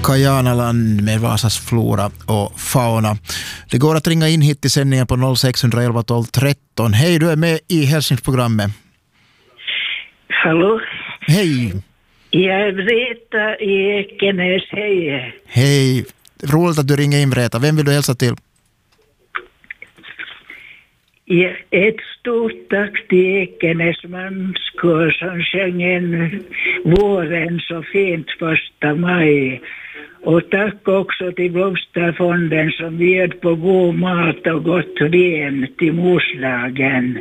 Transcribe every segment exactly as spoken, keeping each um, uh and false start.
Kajanaland med Vasas flora och fauna. Det går att ringa in hit till sändningen på noll sex ett ett tolv tretton. Hej, du är med i Hälsningsprogrammet. Hallå? Hej. Jag är Vreta i Ekenäs, hej. Hej, roligt att du ringer in, Vreta. Vem vill du hälsa till? Ja, ett stort tack till Ekenäs manskår som sjöng en våren så fint första maj. Och tack också till Blomsterfonden som bjöd på god mat och gott vin till morslagen.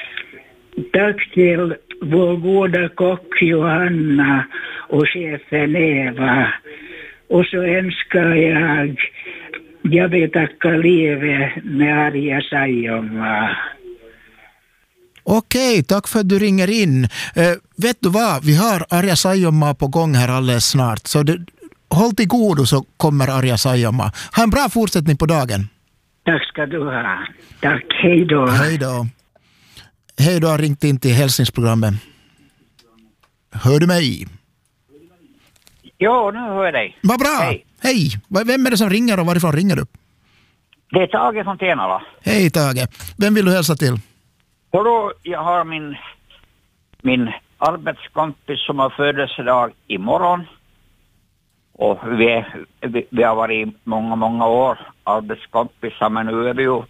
Tack till vår goda kock Johanna och chefen Eva. Och så önskar jag, jag vill tacka livet med Arja Saijonmaa. Okej, tack för att du ringer in. Eh, vet du vad, vi har Arja Saijonmaa på gång här alldeles snart. Så det, håll till godo så kommer Arja Saijonmaa. Ha en bra fortsättning på dagen. Tack ska du ha. Tack, hej då. Hej då. Hej, du har ringt in till Hälsningsprogrammet. Hör du mig? Ja, nu hör jag dig. Vad bra. Hej. Hej. Vem är det som ringer och varifrån ringer du? Det är Tage från Tenala. Hej Tage. Vem vill du hälsa till? Och då, jag har min, min arbetskompis som har födelsedag imorgon. Och vi, är, vi, vi har varit i många, många år arbetskompisar, men nu är vi ju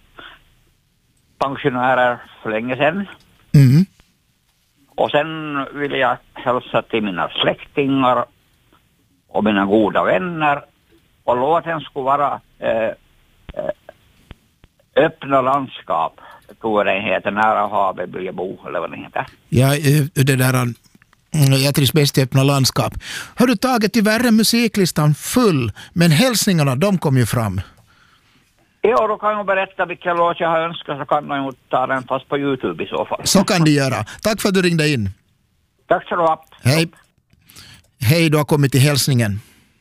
pensionärer för länge sedan. Mm. Och sen vill jag hälsa till mina släktingar och mina goda vänner. Och låten skulle vara eh, eh, Öppna landskap. Jag tror den heter Nära havet vill jag bo, eller vad den heter. Ja, det där, jag trivs bäst i öppna landskap. Har du tagit tyvärr musiklistan full, men hälsningarna, de kom ju fram. Ja, då kan jag berätta vilken låt jag har önskat, så kan jag ta den fast på YouTube i så fall. Så kan du göra. Tack för att du ringde in. Tack så du ha. Hej. Hej, du har kommit till hälsningen.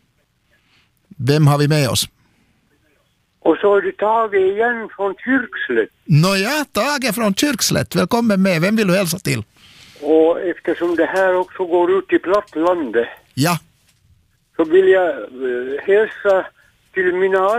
Vem har vi med oss? Och så har du Tage igen från Kyrkslätt. Nåja, Tage från Kyrkslätt. Välkommen med. Vem vill du hälsa till? Och eftersom det här också går ut i plattlandet. Ja. Så vill jag uh, hälsa till mina